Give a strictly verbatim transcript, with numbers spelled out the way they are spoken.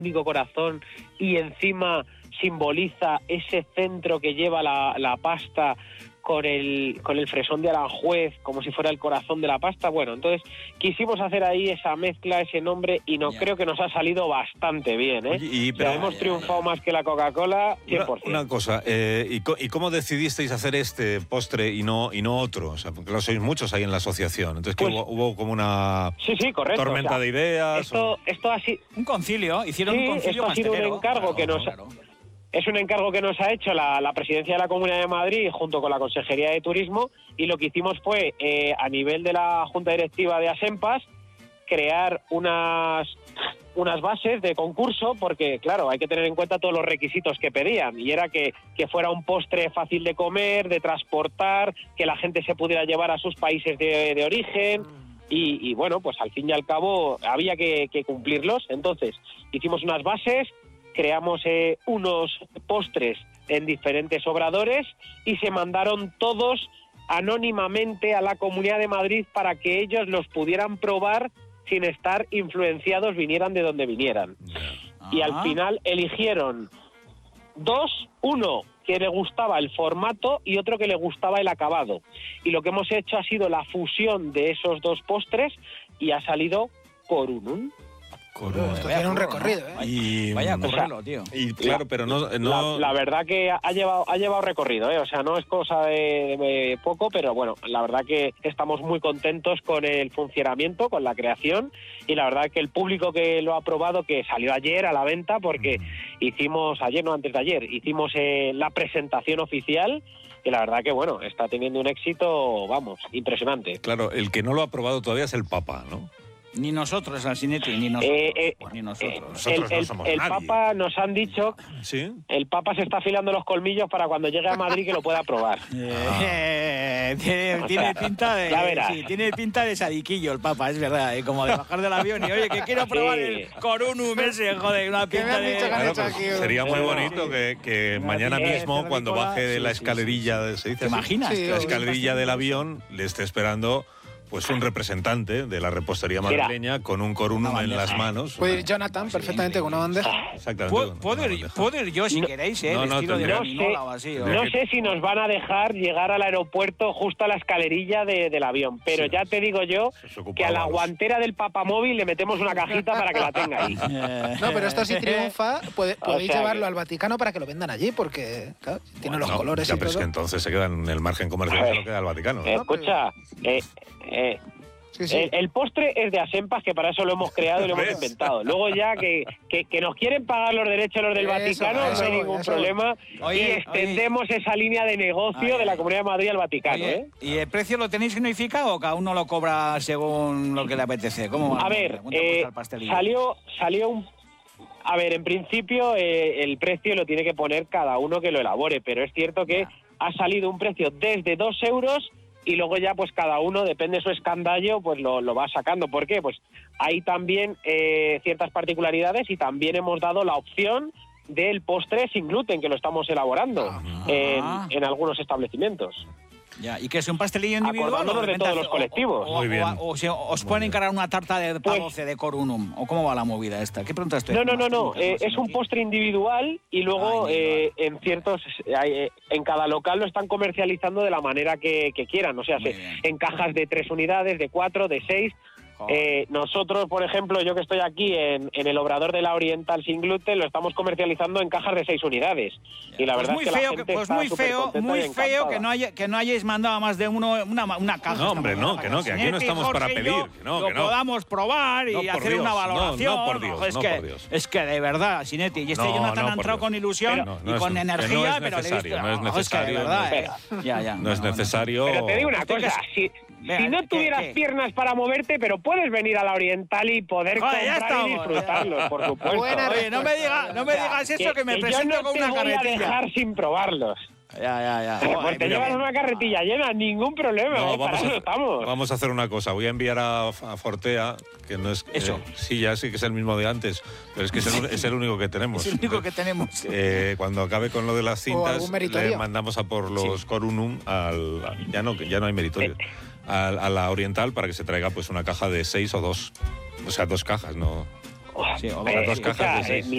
único corazón y encima simboliza ese centro que lleva la, la pasta con el con el fresón de Aranjuez como si fuera el corazón de la pasta. Bueno, entonces quisimos hacer ahí esa mezcla, ese nombre, y no Ya. creo que nos ha salido bastante bien, ¿eh? Oye, y, O sea, pero- hemos ya, triunfado ya, ya. más que la Coca-Cola, cien Una, por ciento. una cosa, eh, ¿y, co- ¿y cómo decidisteis hacer este postre y no y no otro? O sea, porque lo sois muchos ahí en la asociación. Entonces, ¿qué Pues- hubo, hubo como una Sí, sí, correcto. tormenta o sea, de ideas? Esto, o- esto ha sido... Un concilio, hicieron Sí, un concilio esto ha sido un pastelero. encargo que nos- claro. Es un encargo que nos ha hecho la, la Presidencia de la Comunidad de Madrid junto con la Consejería de Turismo, y lo que hicimos fue, eh, a nivel de la Junta Directiva de Asempas, crear unas, unas bases de concurso, porque, claro, hay que tener en cuenta todos los requisitos que pedían, y era que, que fuera un postre fácil de comer, de transportar, que la gente se pudiera llevar a sus países de, de origen, y, y, bueno, pues al fin y al cabo había que, que cumplirlos. Entonces, hicimos unas bases, creamos eh, unos postres en diferentes obradores y se mandaron todos anónimamente a la Comunidad de Madrid para que ellos los pudieran probar sin estar influenciados, vinieran de donde vinieran. Y al Ah. final eligieron dos, uno que le gustaba el formato y otro que le gustaba el acabado. Y lo que hemos hecho ha sido la fusión de esos dos postres y ha salido Corunum. Corona. Esto Vaya tiene un curro, recorrido, ¿no? ¿eh? Y, Vaya, o sea, curralo, tío. y claro, pero no... no La, la verdad que ha llevado ha llevado recorrido, ¿eh? O sea, no es cosa de, de poco, pero bueno, la verdad que estamos muy contentos con el funcionamiento, con la creación, y la verdad que el público que lo ha probado, que salió ayer a la venta, porque hicimos, ayer no, antes de ayer, hicimos eh, la presentación oficial, y la verdad que, bueno, está teniendo un éxito, vamos, impresionante. Claro, el que no lo ha probado todavía es el Papa, ¿no? Ni nosotros, Alcinetti, ni nosotros. Eh, eh, ni nosotros. Eh, Nosotros el, no el- somos el nadie. Papa nos han dicho, ¿Sí? el Papa se está afilando los colmillos para cuando llegue a Madrid que lo pueda probar. Eh, tiene, O tiene sea, pinta de ya verás. sí, tiene pinta de sadiquillo el Papa, es verdad, ¿eh? Como de bajar del avión y oye, que quiero probar Sí. el Corunum ese, joder, una ¿Qué me pinta has de... dicho que han Claro, hecho pues aquí? sería muy Sí. bonito que, que Una mañana pinta de mismo, cuando cervícola, baje de la sí, sí, escalerilla, de- ¿se dice ¿Te así? imaginas? Sí, La o- escalerilla del avión le esté esperando pues un representante de la repostería Mira. madrileña con un corunum Una en bandeja. las manos. Puede ir Jonathan perfectamente con una bandeja. Exactamente. Puedo, con puedo una ir, bandeja. puedo ir yo si No, queréis, ¿eh? no, no, Vestido de tendría- gominola o así. o- No que- sé si nos van a dejar llegar al aeropuerto justo a la escalerilla de- del avión, pero Sí, ya te digo yo se ocupa que a la balos. guantera del papamóvil le metemos una cajita para que la tenga ahí. Eh, No, pero esto si triunfa, puede- O podéis sea llevarlo que- al Vaticano para que lo vendan allí, porque claro, tiene los No, colores ya, y pero es todo. que entonces se queda en el margen comercial, se lo queda al Vaticano. ¿no? Escucha, eh, eh, Sí, sí. el, el postre es de Asempas, que para eso lo hemos creado y lo hemos ¿Ves? inventado. Luego ya que, que, que nos quieren pagar los derechos los del Eso, Vaticano, eso no hay voy, ningún eso problema. Oye, y extendemos esa línea de negocio Ay, de la ay. Comunidad de Madrid al Vaticano. Oye, ¿eh? ¿y el precio lo tenéis unificado o cada uno lo cobra según lo que le apetece? ¿Cómo va? A ver, ¿Cuánto eh, cuesta el pastelillo? salió, salió un... A ver, en principio eh, el precio lo tiene que poner cada uno que lo elabore, pero es cierto que Ya. ha salido un precio desde dos euros y luego ya pues cada uno, depende de su escandallo, pues lo, lo va sacando. ¿Por qué? Pues hay también eh, ciertas particularidades y también hemos dado la opción del postre sin gluten, que lo estamos elaborando Ah. en, en algunos establecimientos. Ya, ¿y qué es un pastelillo individual? Acordándonos o de repente todos los hace- o- colectivos. O, o- Muy bien. o- o se- os Muy pueden bien. encargar una tarta de Pues- pavoce de corunum. ¿O cómo va la movida esta? ¿Qué pregunta estoy? No, no, no, haciendo? no. Más eh, técnicas, es un aquí. postre individual y luego Ah, individual. eh, en ciertos, eh, en cada local lo están comercializando de la manera que, que quieran. O sea, Muy se- bien. en cajas de tres unidades, de cuatro, de seis. Joder. Eh, nosotros, por ejemplo, yo que estoy aquí en, en el Obrador de la Oriental sin gluten, lo estamos comercializando en cajas de seis unidades. Y la Pues verdad muy es que feo, la que- gente pues está muy feo, supercontenta muy y feo que encantada. no, haya, que no hayáis mandado a más de uno una, una caja. No, esta hombre, mañana, no, que no, que aquí no Alcinetti, estamos para Jorge y yo pedir, que no, lo que no. podamos probar y No, por hacer Dios, una no, valoración. no, por Dios, es no, que, por Dios. Es que de verdad, Sinetti, y este No, Jonathan no, ha por entrado Dios. con ilusión Pero no, no y es- con que no energía, es pero le he necesario, visto- no es que de necesario, verdad, no eh. Ya, ya. No es bueno, necesario. Pero te digo una Usted que cosa, es- si, Vea, si no ¿qué- tuvieras qué? piernas para moverte, pero puedes venir a la Oriental y poder Joder, ya comprar y estamos. disfrutarlos, por supuesto. Buena Oye, no me digas no me digas eso, que me yo presento no con te una voy a carretilla. dejar sin probarlos. Ya, ya, ya. Pues Joder, te mira, llevas una carretilla llena, ningún problema, No, ¿eh? para vamos, eso a, estamos. vamos a hacer una cosa. Voy a enviar a, a Fortea, que no es... Eso. eh, sí, ya sí que es el mismo de antes, pero es que es el, es el único que tenemos. Es el único que tenemos. Eh, cuando acabe con lo de las O cintas, algún meritorio. le mandamos a por los corunum al... Ya no, ya no hay meritorio. A, a la Oriental para que se traiga pues una caja de seis o dos. O sea, dos cajas, ¿no? Sí, o Eh, dos cajas de escucha, seis. eh, mi